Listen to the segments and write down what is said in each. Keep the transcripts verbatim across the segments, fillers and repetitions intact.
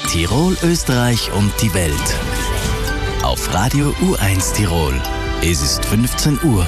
Tirol, Österreich und die Welt. Auf Radio U eins Tirol. Es ist fünfzehn Uhr.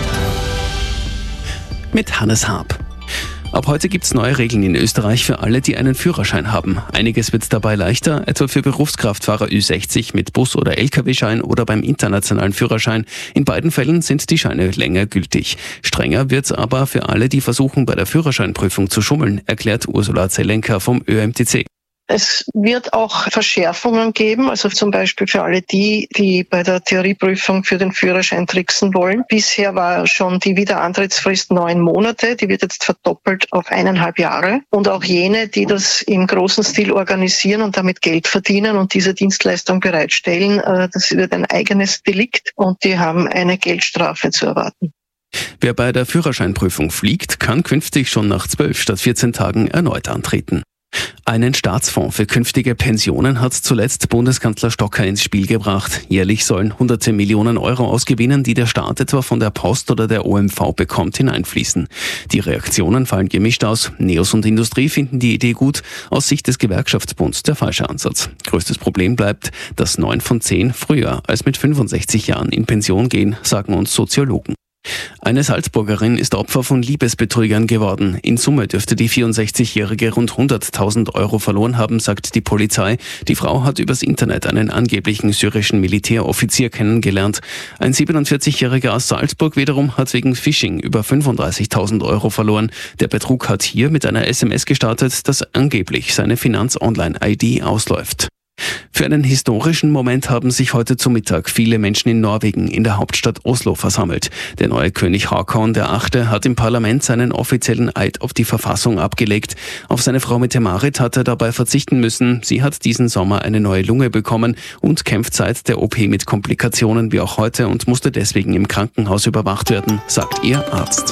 Mit Hannes Haab. Ab heute gibt es neue Regeln in Österreich für alle, die einen Führerschein haben. Einiges wird dabei leichter, etwa für Berufskraftfahrer Ü sechzig mit Bus- oder L K W-Schein oder beim internationalen Führerschein. In beiden Fällen sind die Scheine länger gültig. Strenger wird's aber für alle, die versuchen, bei der Führerscheinprüfung zu schummeln, erklärt Ursula Zelenka vom Ö M T C. Es wird auch Verschärfungen geben, also zum Beispiel für alle die, die bei der Theorieprüfung für den Führerschein tricksen wollen. Bisher war schon die Wiederantrittsfrist neun Monate, die wird jetzt verdoppelt auf eineinhalb Jahre. Und auch jene, die das im großen Stil organisieren und damit Geld verdienen und diese Dienstleistung bereitstellen, das wird ein eigenes Delikt und die haben eine Geldstrafe zu erwarten. Wer bei der Führerscheinprüfung fliegt, kann künftig schon nach zwölf statt vierzehn Tagen erneut antreten. Einen Staatsfonds für künftige Pensionen hat zuletzt Bundeskanzler Stocker ins Spiel gebracht. Jährlich sollen hunderte Millionen Euro aus Gewinnen, die der Staat etwa von der Post oder der O M V bekommt, hineinfließen. Die Reaktionen fallen gemischt aus. Neos und Industrie finden die Idee gut, aus Sicht des Gewerkschaftsbunds der falsche Ansatz. Größtes Problem bleibt, dass neun von zehn früher als mit fünfundsechzig Jahren in Pension gehen, sagen uns Soziologen. Eine Salzburgerin ist Opfer von Liebesbetrügern geworden. In Summe dürfte die vierundsechzigjährige rund hunderttausend Euro verloren haben, sagt die Polizei. Die Frau hat übers Internet einen angeblichen syrischen Militäroffizier kennengelernt. Ein siebenundvierzigjähriger aus Salzburg wiederum hat wegen Phishing über fünfunddreißigtausend Euro verloren. Der Betrug hat hier mit einer S M S gestartet, dass angeblich seine Finanz-Online-I D ausläuft. Für einen historischen Moment haben sich heute zu Mittag viele Menschen in Norwegen in der Hauptstadt Oslo versammelt. Der neue König Haakon der Achte hat im Parlament seinen offiziellen Eid auf die Verfassung abgelegt. Auf seine Frau Mette-Marit hat er dabei verzichten müssen. Sie hat diesen Sommer eine neue Lunge bekommen und kämpft seit der O P mit Komplikationen wie auch heute und musste deswegen im Krankenhaus überwacht werden, sagt ihr Arzt.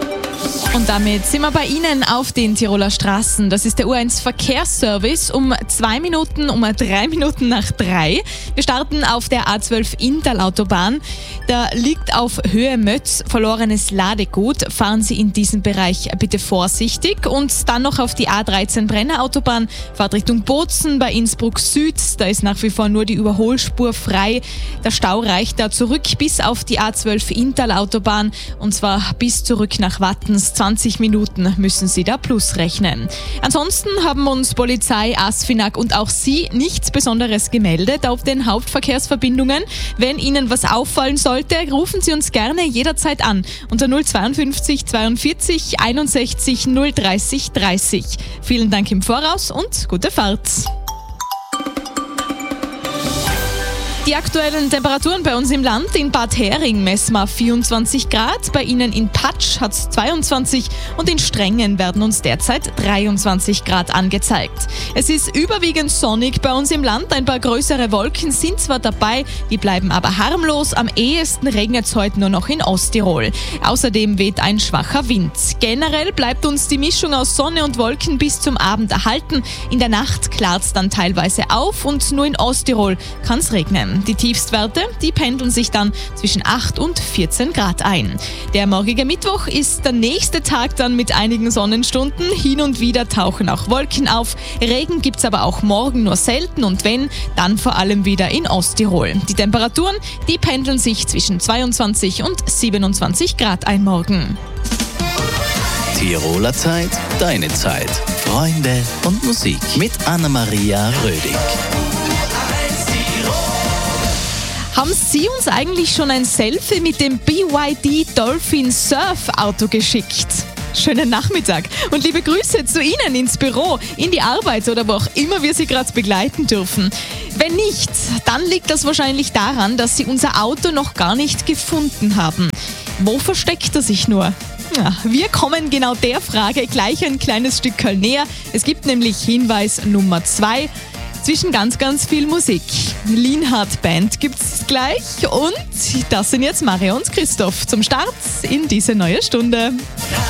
Und damit sind wir bei Ihnen auf den Tiroler Straßen. Das ist der U eins Verkehrsservice um zwei Minuten, um drei Minuten nach drei. Wir starten auf der A zwölf Inntal-Autobahn. Da liegt auf Höhe Mötz verlorenes Ladegut. Fahren Sie in diesem Bereich bitte vorsichtig. Und dann noch auf die A dreizehn Brenner Autobahn. Fahrt Richtung Bozen bei Innsbruck Süd. Da ist nach wie vor nur die Überholspur frei. Der Stau reicht da zurück bis auf die A zwölf Inntal-Autobahn. Und zwar bis zurück nach Wattens. zwanzig Minuten müssen Sie da plus rechnen. Ansonsten haben uns Polizei, ASFINAG und auch Sie nichts Besonderes gemeldet auf den Hauptverkehrsverbindungen. Wenn Ihnen was auffallen sollte, rufen Sie uns gerne jederzeit an unter null zweiundfünfzig zweiundvierzig einundsechzig null dreißig dreißig. Vielen Dank im Voraus und gute Fahrt. Die aktuellen Temperaturen bei uns im Land: in Bad Hering messen wir vierundzwanzig Grad, bei Ihnen in Patsch hat es zweiundzwanzig und in Strengen werden uns derzeit dreiundzwanzig Grad angezeigt. Es ist überwiegend sonnig bei uns im Land, ein paar größere Wolken sind zwar dabei, die bleiben aber harmlos. Am ehesten regnet es heute nur noch in Osttirol. Außerdem weht ein schwacher Wind. Generell bleibt uns die Mischung aus Sonne und Wolken bis zum Abend erhalten. In der Nacht klart es dann teilweise auf und nur in Osttirol kann es regnen. Die Tiefstwerte, die pendeln sich dann zwischen acht und vierzehn Grad ein. Der morgige Mittwoch ist der nächste Tag dann mit einigen Sonnenstunden. Hin und wieder tauchen auch Wolken auf. Regen gibt's aber auch morgen nur selten und wenn, dann vor allem wieder in Osttirol. Die Temperaturen, die pendeln sich zwischen zweiundzwanzig und siebenundzwanzig Grad ein morgen. Tiroler Zeit, deine Zeit. Freunde und Musik mit Anna-Maria Rödig. Haben Sie uns eigentlich schon ein Selfie mit dem B Y D Dolphin Surf Auto geschickt? Schönen Nachmittag und liebe Grüße zu Ihnen ins Büro, in die Arbeit oder wo auch immer wir Sie gerade begleiten dürfen. Wenn nicht, dann liegt das wahrscheinlich daran, dass Sie unser Auto noch gar nicht gefunden haben. Wo versteckt er sich nur? Ja, wir kommen genau der Frage gleich ein kleines Stück näher. Es gibt nämlich Hinweis Nummer zwei. Zwischen ganz, ganz viel Musik. Lienhardt Band gibt's gleich und das sind jetzt Mario und Christoph zum Start in diese neue Stunde.